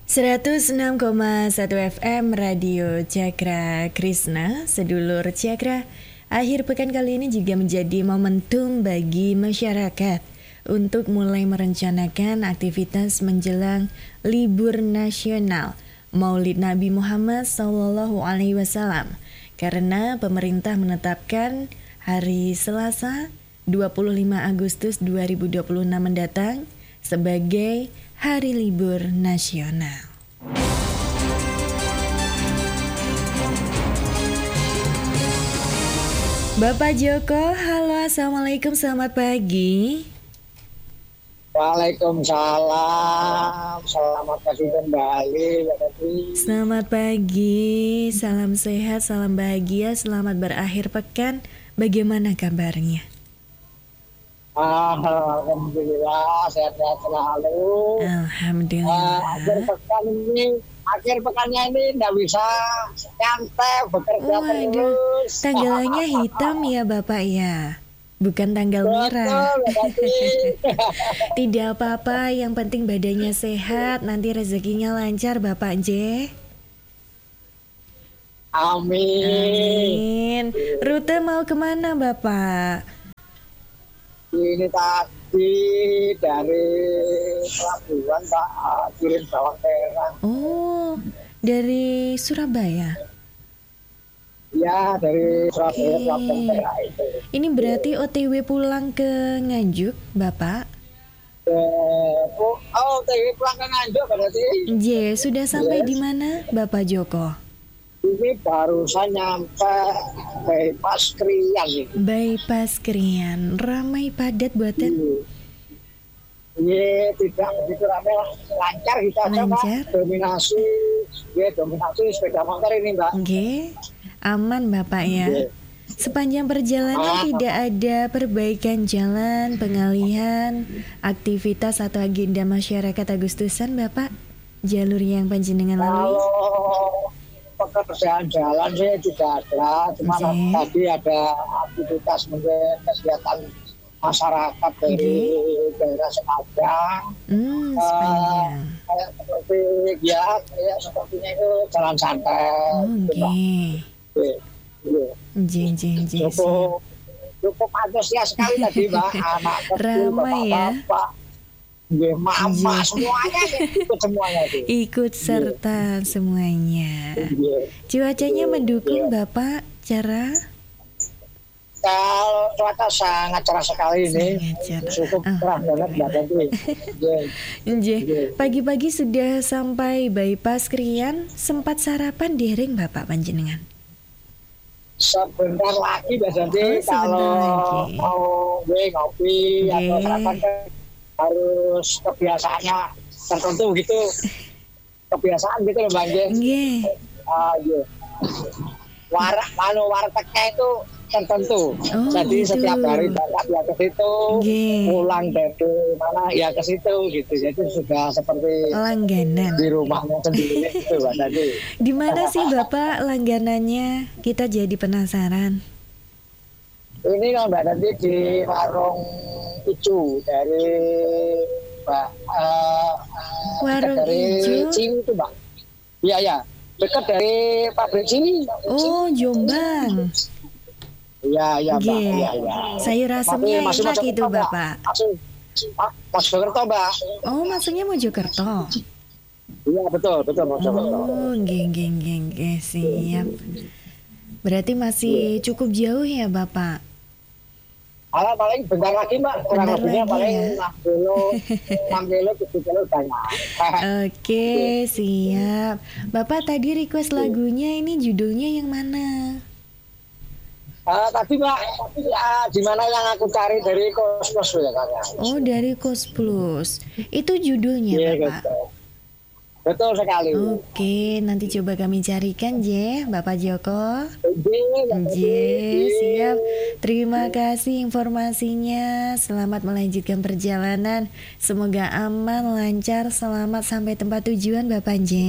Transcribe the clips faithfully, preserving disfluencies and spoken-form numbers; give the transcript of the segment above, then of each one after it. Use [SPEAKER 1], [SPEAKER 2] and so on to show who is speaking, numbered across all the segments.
[SPEAKER 1] seratus enam koma satu F M Radio Cakra Krisna, sedulur Cakra. Akhir pekan kali ini juga menjadi momentum bagi masyarakat untuk mulai merencanakan aktivitas menjelang libur nasional Maulid Nabi Muhammad Sallallahu Alaihi Wasallam. Karena pemerintah menetapkan hari Selasa dua puluh lima Agustus dua ribu dua puluh enam mendatang sebagai Hari Libur Nasional. Bapak Joko, halo, assalamualaikum, selamat pagi.
[SPEAKER 2] Waalaikumsalam, selamat pagi kembali.
[SPEAKER 1] Selamat pagi, salam sehat, salam bahagia, selamat berakhir pekan. Bagaimana kabarnya?
[SPEAKER 2] Alhamdulillah, sehat-sehat selalu.
[SPEAKER 1] Alhamdulillah.
[SPEAKER 2] Uh, akhir pekan ini, akhir pekannya ini tidak bisa nyantai, bekerja
[SPEAKER 1] oh,
[SPEAKER 2] terus.
[SPEAKER 1] Tanggalnya hitam ya Bapak ya, bukan tanggal merah. Tidak apa-apa, yang penting badannya sehat, nanti rezekinya lancar Bapak J.
[SPEAKER 2] Amin.
[SPEAKER 1] Amin. Rute mau kemana Bapak?
[SPEAKER 2] Ini tadi dari Pelabuhan Pak kirim bawang merah.
[SPEAKER 1] Oh, dari Surabaya?
[SPEAKER 2] Ya, dari Surabaya
[SPEAKER 1] okay.
[SPEAKER 2] Pelabuhan merah itu.
[SPEAKER 1] Ini berarti O T W pulang ke Nganjuk, Bapak?
[SPEAKER 2] Eh, oh, O T W pulang ke Nganjuk berarti.
[SPEAKER 1] J, sudah sampai
[SPEAKER 2] yes.
[SPEAKER 1] di mana Bapak Joko?
[SPEAKER 2] Ini barusan nyampe Bypass Krian ini.
[SPEAKER 1] Bypass Krian, ramai padat buatan?
[SPEAKER 2] Iya, tidak begitu ramai lah, lancar kita aja Pak. Dominasi, ya dominasi sepeda motor ini Mbak.
[SPEAKER 1] Oke, okay. Aman Bapak ya. Yeah. Sepanjang perjalanan ah. tidak ada perbaikan jalan, pengalihan, aktivitas atau agenda masyarakat Agustusan Bapak? Jalur yang panjenengan lalui?
[SPEAKER 2] Kalau pekerjaan jalan sih juga ada, cuma okay. tadi ada aktivitas mungkin kegiatan masyarakat dari okay. daerah Sepanjang.
[SPEAKER 1] Hmm, sepanjang.
[SPEAKER 2] Uh, kayak seperti ya, kayak sepertinya itu jalan santai.
[SPEAKER 1] Oke. Okay. Jeng jeng jeng.
[SPEAKER 2] Cukup cukup antusias sekali tadi Mbak, anak kecil, bapak-bapak. Ya, mama semuanya ikut semuanya itu.
[SPEAKER 1] Ikut serta yeah. semuanya.
[SPEAKER 2] Yeah.
[SPEAKER 1] Cuacanya mendukung yeah. Bapak cara?
[SPEAKER 2] Kalau cuaca sangat cerah sekali ini, cukup cerah banget Mbak tadi.
[SPEAKER 1] Pagi-pagi sudah sampai Bypass Krian, sempat sarapan dereng Bapak panjenengan?
[SPEAKER 2] Sebentar lagi biasanya oh, kalau lagi. mau gue ngopi okay. atau sarapan harus kebiasaannya tertentu gitu, kebiasaan gitu loh Bang Jen.
[SPEAKER 1] Iya.
[SPEAKER 2] Ah iya. Warak malu wartegnya itu tertentu. Oh, jadi gitu. Setiap hari berangkat ya ke situ, yeah. pulang dari mana ya ke situ gitu. Jadi sudah seperti
[SPEAKER 1] langganan
[SPEAKER 2] di rumahnya sendiri itu Mbak tadi.
[SPEAKER 1] Di mana sih Bapak langganannya? Kita jadi penasaran.
[SPEAKER 2] Ini kalau Mbak tadi di warung Icu dari Mbak uh,
[SPEAKER 1] warung
[SPEAKER 2] dari
[SPEAKER 1] Icu
[SPEAKER 2] Cimi itu Mbak. Iya ya, dekat dari pabrik Cimi.
[SPEAKER 1] Oh Jombang.
[SPEAKER 2] Iya iya Mbak. Iya
[SPEAKER 1] iya. Sayur asemnya
[SPEAKER 2] masih,
[SPEAKER 1] enak
[SPEAKER 2] masih
[SPEAKER 1] itu Bapak.
[SPEAKER 2] Mojokerto Mbak.
[SPEAKER 1] Oh maksudnya Mojokerto.
[SPEAKER 2] Iya betul betul Mojokerto.
[SPEAKER 1] Oh geng geng geng geng siap. Berarti masih cukup jauh ya Bapak?
[SPEAKER 2] Alah paling bentar lagi Mbak, kurang lebihnya paling ya? enam kilo, enam kilo, tujuh kilo banyak.
[SPEAKER 1] Oke, siap. Bapak tadi request lagunya ini judulnya yang mana?
[SPEAKER 2] Uh, tadi Mbak, ya, di mana yang aku cari dari Kos Plus ya Kak?
[SPEAKER 1] Oh dari Kos Plus, itu judulnya yeah, Bapak?
[SPEAKER 2] Gitu. Betul sekali.
[SPEAKER 1] Oke, nanti coba kami carikan J, Bapak Joko. J, siap. Terima kasih informasinya. Selamat melanjutkan perjalanan. Semoga aman, lancar, selamat sampai tempat tujuan Bapak J.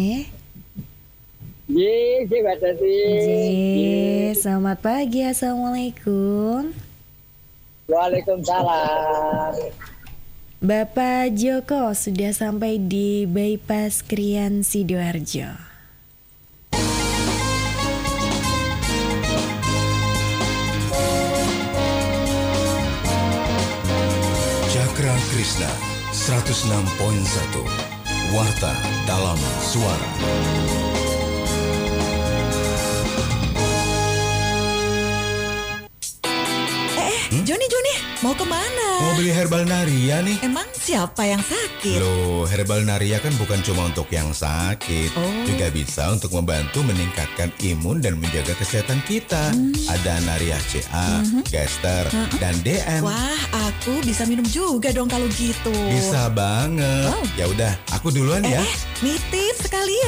[SPEAKER 2] J, J, Bapak J.
[SPEAKER 1] Selamat pagi, assalamualaikum.
[SPEAKER 2] Waalaikumsalam.
[SPEAKER 1] Bapak Joko sudah sampai di Bypass Krian Sidoarjo.
[SPEAKER 3] Cakra Krishna seratus enam koma satu Warta dalam Suara.
[SPEAKER 4] Hmm? Joni, Joni, mau kemana?
[SPEAKER 3] Mau beli herbal Naria nih.
[SPEAKER 4] Emang siapa yang sakit?
[SPEAKER 3] Loh, herbal Naria kan bukan cuma untuk yang sakit,
[SPEAKER 4] oh.
[SPEAKER 3] juga bisa untuk membantu meningkatkan imun dan menjaga kesehatan kita. Hmm. Ada Naria C A, hmm. Gester, hmm. dan D M.
[SPEAKER 4] Wah, aku bisa minum juga dong kalau gitu.
[SPEAKER 3] Bisa banget. Oh. Ya udah, aku duluan
[SPEAKER 4] eh,
[SPEAKER 3] ya.
[SPEAKER 4] Eh, nitip sekalian.